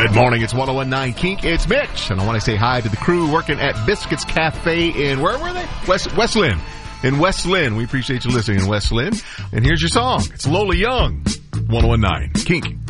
Good morning. It's 101.9 Kink. It's Mitch. And I want to say hi to the crew working at Biscuits Cafe in, where were they? West Lynn. In West Lynn. We appreciate you listening in West Lynn. And here's your song. It's Lola Young. 101.9 Kink.